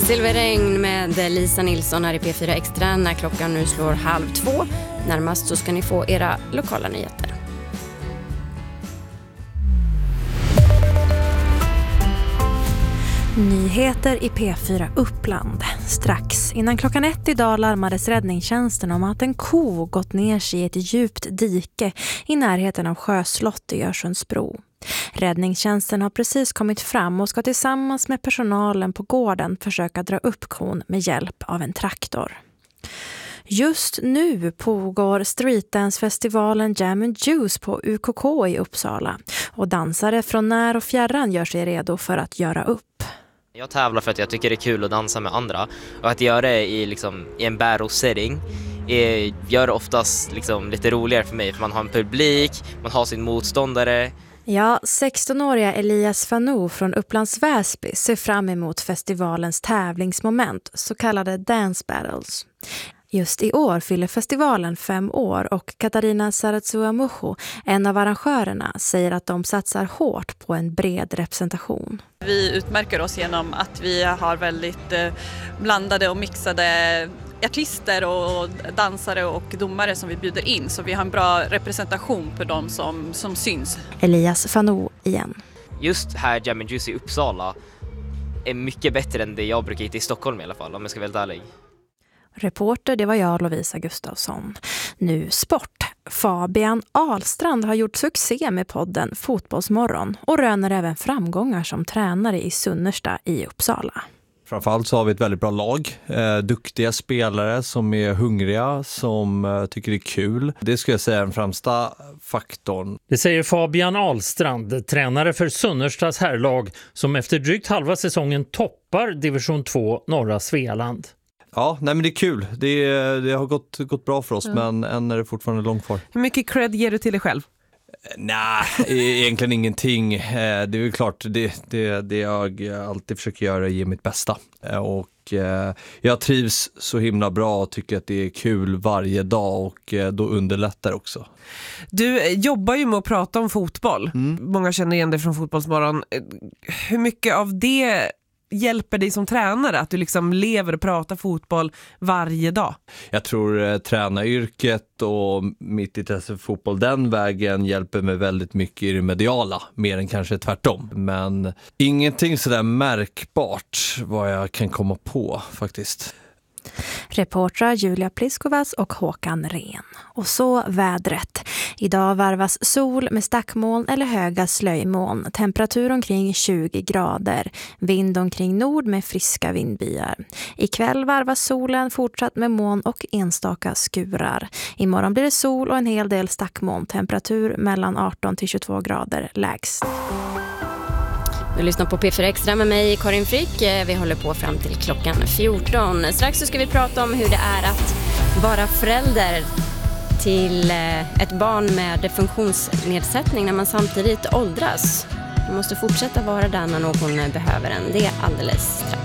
Silverregn med Lisa Nilsson här i P4 Extra när klockan nu slår 1:30. Närmast så ska ni få era lokala nyheter. Nyheter i P4 Uppland. Strax innan klockan 1 idag larmades räddningstjänsten om att en ko gått ner sig i ett djupt dike i närheten av Sjöslott i Örsundsbro. Räddningstjänsten har precis kommit fram och ska tillsammans med personalen på gården försöka dra upp kon med hjälp av en traktor. Just nu pågår streetdance-festivalen Jam & Juice på UKK i Uppsala och dansare från när och fjärran gör sig redo för att göra upp. Jag tävlar för att jag tycker det är kul att dansa med andra och att göra det i en battle-setting gör det oftast lite roligare för mig för man har en publik, man har sin motståndare. Ja, 16-åriga Elias Fanou från Upplands Väsby ser fram emot festivalens tävlingsmoment, så kallade dance battles. Just i år fyller festivalen 5 år och Katarina Saratsuamucho, en av arrangörerna, säger att de satsar hårt på en bred representation. Vi utmärker oss genom att vi har väldigt blandade och mixade artister och dansare och domare som vi bjuder in, så vi har en bra representation för de som syns. Elias Fanou igen. Just här Jam & Juice i Uppsala är mycket bättre än det jag brukar hitta i Stockholm i alla fall, om jag ska vara ärlig. Reporter, det var jag, Lovisa Gustafsson. Nu sport. Fabian Ahlstrand har gjort succé med podden Fotbollsmorgon och röner även framgångar som tränare i Sunnersta i Uppsala. Framförallt så har vi ett väldigt bra lag, duktiga spelare som är hungriga, som tycker det är kul. Det skulle jag säga är den främsta faktorn. Det säger Fabian Ahlstrand, tränare för Sunnerstas herrlag som efter drygt halva säsongen toppar division 2 norra Svealand. Ja, nej men det är kul. Det har gått bra för oss, men än är det fortfarande långt kvar. Hur mycket cred ger du till dig själv? Nej, egentligen ingenting. Det är väl klart, det jag alltid försöker göra är ge mitt bästa. Och jag trivs så himla bra och tycker att det är kul varje dag och då underlättar också. Du jobbar ju med att prata om fotboll. Många känner igen dig från Fotbollsmorgon. Hur mycket av det hjälper dig som tränare att du lever och pratar fotboll varje dag? Jag tror tränaryrket och mitt intresse för fotboll den vägen hjälper mig väldigt mycket i det mediala, mer än kanske tvärtom. Men ingenting sådär märkbart vad jag kan komma på faktiskt. Reportrar Julia Pliskovas och Håkan Ren. Och så vädret. Idag varvas sol med stackmoln eller höga slöjmoln. Temperatur omkring 20 grader. Vind omkring nord med friska vindbyar. Ikväll varvas solen fortsatt med moln och enstaka skurar. Imorgon blir det sol och en hel del stackmoln. Temperatur mellan 18 till 22 grader lägst. Du lyssnar på P4 Extra med mig, Karin Frick. Vi håller på fram till klockan 14. Strax så ska vi prata om hur det är att vara förälder till ett barn med funktionsnedsättning när man samtidigt åldras. Man måste fortsätta vara där när någon behöver en. Det är alldeles strax.